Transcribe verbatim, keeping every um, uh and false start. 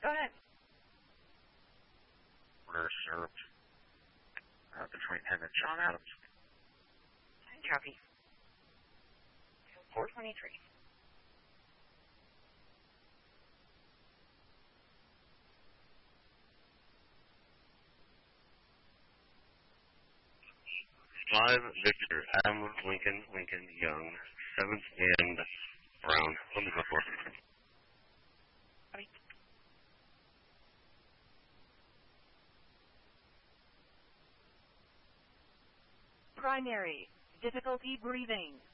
Go ahead. Order served. Uh, Detroit Pennant, John Adams. Copy. four twenty-three. Five Victor M. Lincoln Lincoln Young, seventh and Brown. Let me go for it. Copy. Primary difficulty breathing.